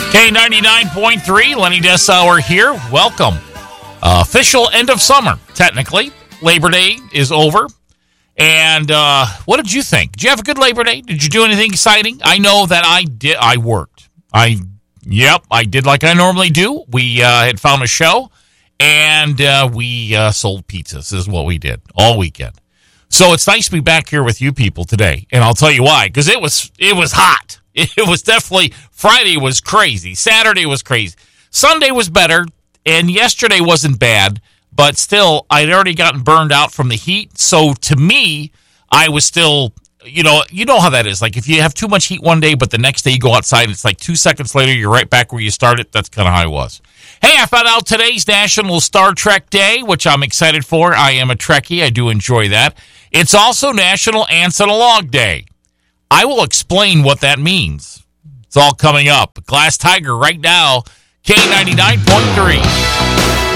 K99.3, Lenny Dessauer here. Welcome. Official end of summer, technically. Labor Day is over. And what did you think? Did you have a good Labor Day? Did you do anything exciting? I know that I did. I worked. I did like I normally do. We had found a show, and we sold pizzas is what we did all weekend. So it's nice to be back here with you people today. And I'll tell you why. Because it was hot. It was definitely, Friday was crazy. Saturday was crazy. Sunday was better, and yesterday wasn't bad, but still, I'd already gotten burned out from the heat. So to me, I was still, you know how that is. Like if you have too much heat one day, but the next day you go outside, it's like 2 seconds later, you're right back where you started. That's kind of how I was. Hey, I found out today's National Star Trek Day, which I'm excited for. I am a Trekkie. I do enjoy that. It's also National Ants and a Log Day. I will explain what that means. It's all coming up. Glass Tiger right now, K99.3.